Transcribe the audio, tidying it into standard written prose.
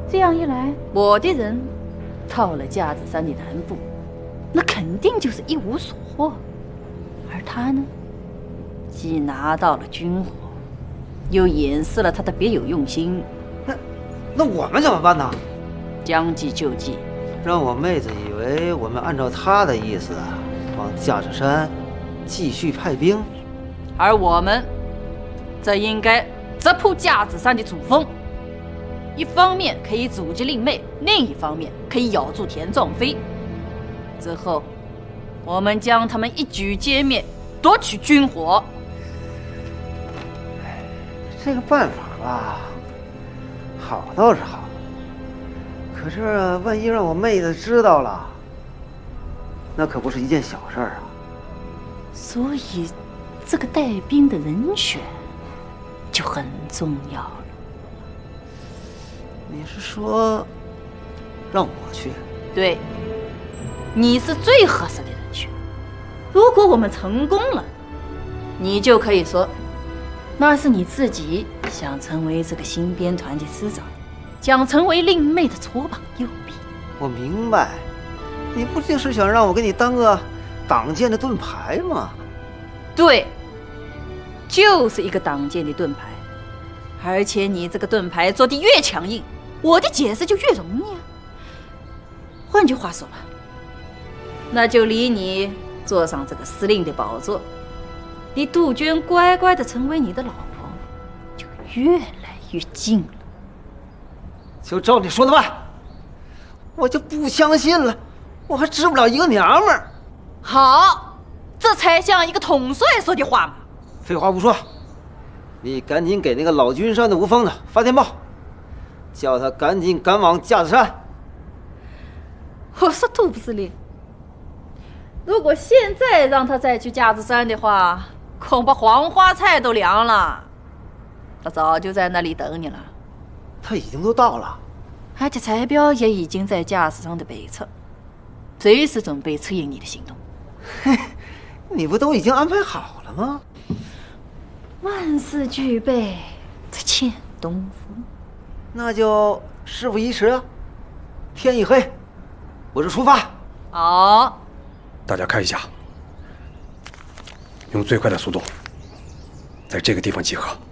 这样一来，我的人到了架子山的南部，那肯定就是一无所获。而他呢，既拿到了军火，又掩饰了他的别有用心。 那我们怎么办呢？ 将计就计， 让我妹子以为我们按照她的意思往架子山继续派兵， 而我们则应该直扑架子山的主峰。一方面可以阻击令妹，另一方面可以咬住田壮飞。之后，我们将他们一举歼灭，夺取军火。 这个办法吧，好倒是好，可是万一让我妹子知道了，那可不是一件小事啊。 所以，这个带兵的人选就很重要了。 你是说让我去？ 对，你是最合适的人选。如果我们成功了，你就可以说，那是你自己想成为这个新编团的师长，想成为令妹的左膀右臂。 我明白，你不就是想让我给你当个挡箭的盾牌吗？ 对，就是一个挡箭的盾牌。而且你这个盾牌做得越强硬，我的解释就越容易啊。换句话说吧，那就离你坐上这个司令的宝座，离杜鹃乖乖的成为你的老婆，就越来越近了。 就照你说的办，我就不相信了，我还治不了一个娘们儿。 好，这才像一个统帅说的话嘛。 废话不说，你赶紧给那个老君山的吴峰的发电报，叫他赶紧赶往架子山。 我说杜部司令，如果现在让他再去架子山的话，恐怕黄花菜都凉了。他早就在那里等你了。 他已经都到了， 而且彩标也已经在架子上的北侧，随时准备策应你的行动。 嘿，你不都已经安排好了吗？ 万事俱备，只欠东风。 那就事不宜迟啊！天一黑，我就出发。 好， 大家看一下，用最快的速度，在这个地方集合。